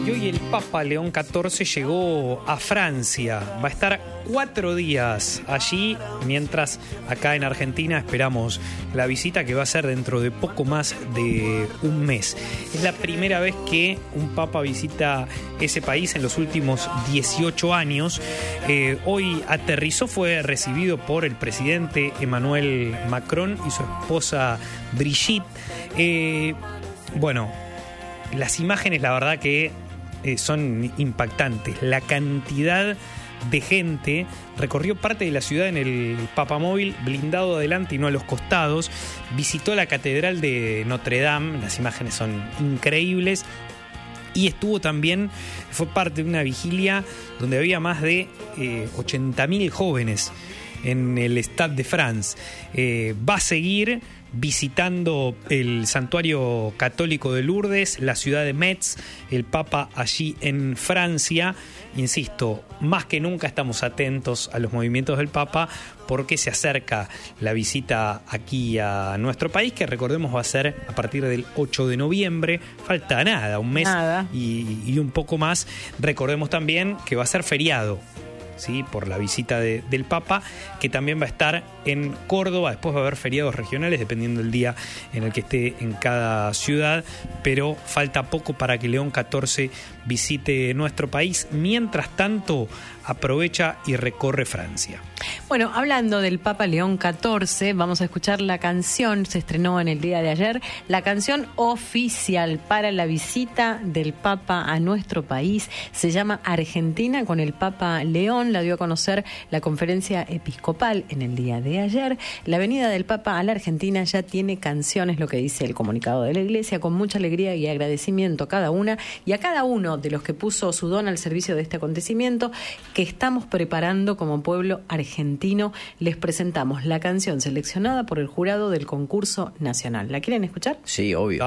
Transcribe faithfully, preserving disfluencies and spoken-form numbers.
Y hoy el Papa León catorce llegó a Francia. Va a estar cuatro días allí, mientras acá en Argentina esperamos la visita que va a ser dentro de poco más de un mes. Es la primera vez que un Papa visita ese país en los últimos dieciocho años. Eh, hoy aterrizó, fue recibido por el presidente Emmanuel Macron y su esposa Brigitte. Eh, bueno, las imágenes, la verdad que Eh, son impactantes. La cantidad de gente recorrió parte de la ciudad en el papamóvil, blindado adelante y no a los costados. Visitó la catedral de Notre Dame, las imágenes son increíbles. Y estuvo también, fue parte de una vigilia donde había más de eh, ochenta mil jóvenes en el Stade de France. Eh, va a seguir visitando el santuario católico de Lourdes, la ciudad de Metz, el Papa allí en Francia. Insisto, más que nunca estamos atentos a los movimientos del Papa porque se acerca la visita aquí a nuestro país, que recordemos va a ser a partir del ocho de noviembre. Falta nada, un mes nada. Y, y un poco más. Recordemos también que va a ser feriado, ¿sí?, por la visita de, del Papa, que también va a estar en Córdoba. Después va a haber feriados regionales dependiendo del día en el que esté en cada ciudad, pero falta poco para que León catorce visite nuestro país. Mientras tanto, aprovecha y recorre Francia. Bueno, hablando del Papa León catorce, vamos a escuchar la canción, se estrenó en el día de ayer, la canción oficial para la visita del Papa a nuestro país. Se llama Argentina con el Papa León, la dio a conocer la Conferencia Episcopal en el día de ayer. La venida del Papa a la Argentina ya tiene canciones, lo que dice el comunicado de la Iglesia, con mucha alegría y agradecimiento a cada una y a cada uno de los que puso su don al servicio de este acontecimiento que estamos preparando como pueblo argentino. Les presentamos la canción seleccionada por el jurado del concurso nacional. ¿La quieren escuchar? Sí, obvio.